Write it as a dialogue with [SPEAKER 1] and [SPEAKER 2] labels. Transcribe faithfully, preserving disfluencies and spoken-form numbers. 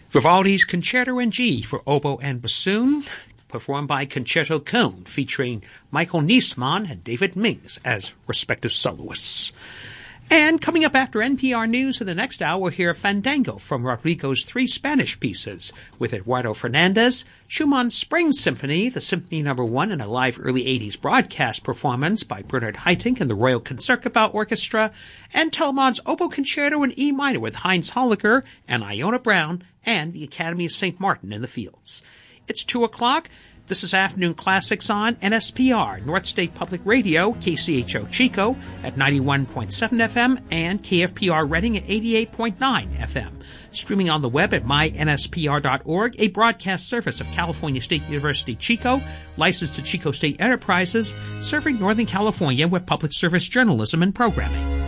[SPEAKER 1] Vivaldi's Concerto in G for oboe and bassoon, performed by Concerto Cone, featuring Michael Niesmann and David Mings as respective soloists. And coming up after N P R News in the next hour, we'll hear Fandango from Rodrigo's three Spanish pieces with Eduardo Fernandez, Schumann's Spring Symphony, the Symphony Number One, and a live early eighties broadcast performance by Bernard Haitink and the Royal Concertgebouw Orchestra, and Telemann's Oboe Concerto in E minor with Heinz Holliger and Iona Brown and the Academy of Saint Martin in the Fields. It's two o'clock. This is Afternoon Classics on N S P R, North State Public Radio, K C H O Chico at ninety-one point seven F M and K F P R Reading at eighty-eight point nine F M. Streaming on the web at my N S P R dot org, a broadcast service of California State University Chico, licensed to Chico State Enterprises, serving Northern California with public service journalism and programming.